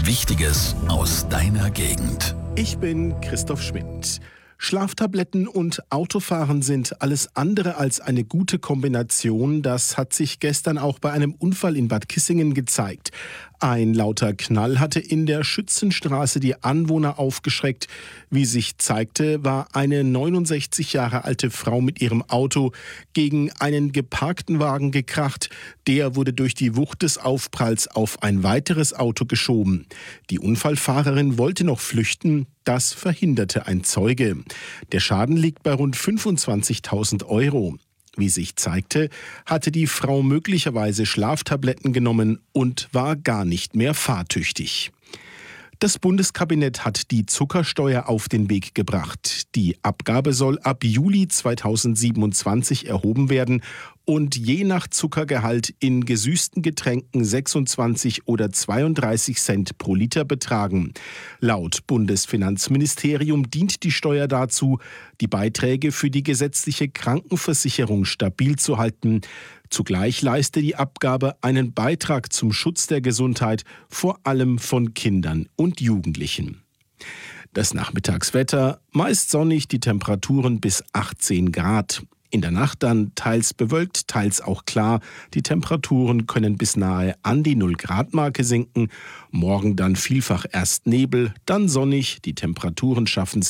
Wichtiges aus deiner Gegend. Ich bin Christoph Schmidt. Schlaftabletten und Autofahren sind alles andere als eine gute Kombination. Das hat sich gestern auch bei einem Unfall in Bad Kissingen gezeigt. Ein lauter Knall hatte in der Schützenstraße die Anwohner aufgeschreckt. Wie sich zeigte, war eine 69 Jahre alte Frau mit ihrem Auto gegen einen geparkten Wagen gekracht. Der wurde durch die Wucht des Aufpralls auf ein weiteres Auto geschoben. Die Unfallfahrerin wollte noch flüchten. Das verhinderte ein Zeuge. Der Schaden liegt bei rund 25.000 Euro. Wie sich zeigte, hatte die Frau möglicherweise Schlaftabletten genommen und war gar nicht mehr fahrtüchtig. Das Bundeskabinett hat die Zuckersteuer auf den Weg gebracht. Die Abgabe soll ab Juli 2027 erhoben werden und je nach Zuckergehalt in gesüßten Getränken 26 oder 32 Cent pro Liter betragen. Laut Bundesfinanzministerium dient die Steuer dazu, die Beiträge für die gesetzliche Krankenversicherung stabil zu halten. Zugleich leiste die Abgabe einen Beitrag zum Schutz der Gesundheit, vor allem von Kindern und Jugendlichen. Das Nachmittagswetter: meist sonnig, die Temperaturen bis 18 Grad. In der Nacht dann teils bewölkt, teils auch klar. Die Temperaturen können bis nahe an die 0-Grad-Marke sinken. Morgen dann vielfach erst Nebel, dann sonnig. Die Temperaturen schaffen